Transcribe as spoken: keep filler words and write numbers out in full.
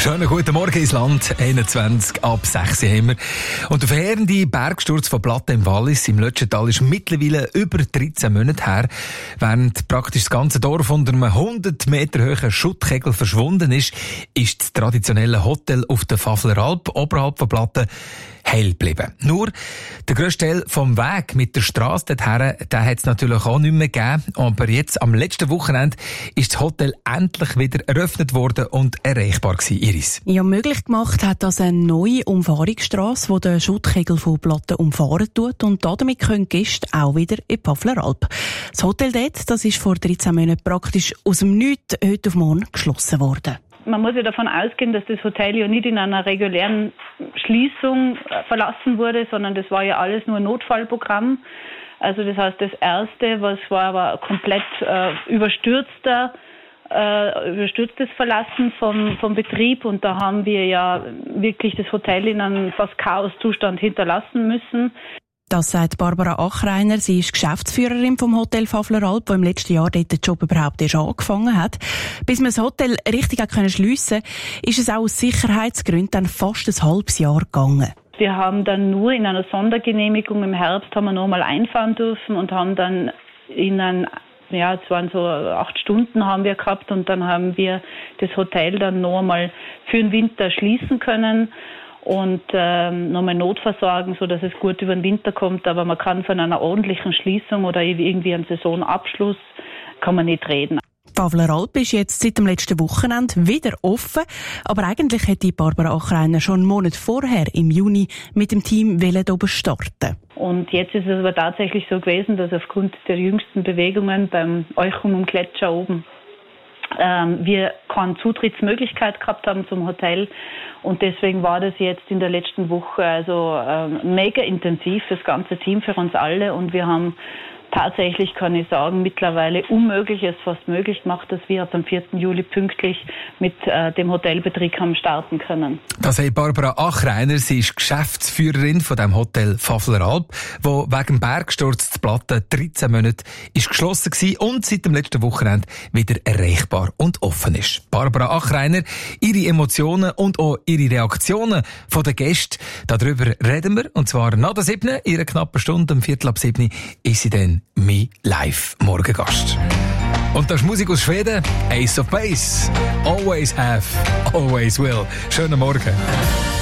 Schönen guten Morgen ins Land. einundzwanzig ab sechs haben wir. Und der verheerende Bergsturz von Platten im Wallis im Lötschental ist mittlerweile über dreizehn Monate her. Während praktisch das ganze Dorf unter einem hundert Meter hohen Schuttkegel verschwunden ist, ist das traditionelle Hotel auf der Pfafleralp oberhalb von Platten heil geblieben. Nur der grösste Teil vom Weg mit der Strasse dorthin, den hat es natürlich auch nicht mehr gegeben. Aber jetzt, am letzten Wochenende, ist das Hotel endlich wieder eröffnet worden und erreichbar gewesen, Iris. Ja, möglich gemacht hat das eine neue Umfahrungsstrasse, die den Schuttkegel von Platten umfahren tut. Und damit können die Gäste auch wieder in die Pfafleralp. Das Hotel dort, das ist vor dreizehn Monaten praktisch aus dem Nichts heute auf morgen geschlossen worden. Man muss ja davon ausgehen, dass das Hotel ja nicht in einer regulären Schließung verlassen wurde, sondern das war ja alles nur ein Notfallprogramm. Also das heißt, das Erste, was war, war komplett äh, überstürzter, äh, überstürztes Verlassen vom, vom Betrieb. Und da haben wir ja wirklich das Hotel in einem fast Chaoszustand hinterlassen müssen. Das sagt Barbara Achreiner. Sie ist Geschäftsführerin vom Hotel Pfafleralp, wo im letzten Jahr dort den Job überhaupt erst angefangen hat. Bis man das Hotel richtig schliessen konnte, ist es auch aus Sicherheitsgründen dann fast ein halbes Jahr gegangen. Wir haben dann nur in einer Sondergenehmigung im Herbst haben wir noch mal einfahren dürfen und haben dann in ein, ja, es waren so acht Stunden haben wir gehabt und dann haben wir das Hotel dann noch mal für den Winter schließen können. Und ähm, nochmal notversorgen, so dass es gut über den Winter kommt. Aber man kann von einer ordentlichen Schließung oder irgendwie einem Saisonabschluss kann man nicht reden. Pfafleralp ist jetzt seit dem letzten Wochenende wieder offen. Aber eigentlich hätte Barbara Achreiner schon einen Monat vorher, im Juni, mit dem Team oben starten. Und jetzt ist es aber tatsächlich so gewesen, dass aufgrund der jüngsten Bewegungen beim Euchum Gletscher oben ähm, wir keine Zutrittsmöglichkeit gehabt haben zum Hotel. Und deswegen war das jetzt in der letzten Woche also ähm, mega intensiv, das ganze Team für uns alle. Und wir haben tatsächlich, kann ich sagen, mittlerweile Unmögliches fast möglich gemacht, dass wir ab dem vierten Juli pünktlich mit äh, dem Hotelbetrieb haben starten können. Das sagt Barbara Achreiner. Sie ist Geschäftsführerin von dem Hotel Pfafleralp, wo wegen Bergsturz die Platte dreizehn Monate ist geschlossen war und seit dem letzten Wochenende wieder erreichbar und offen ist. Barbara Achreiner, ihre Emotionen und auch ihre Reaktionen von den Gästen, darüber reden wir. Und zwar nach der siebten, in einer knappen Stunde, um Viertel ab sieben, ist sie dann mein Live-Morgengast. Und das ist Musik aus Schweden, Ace of Base. Always have, always will. Schönen Morgen.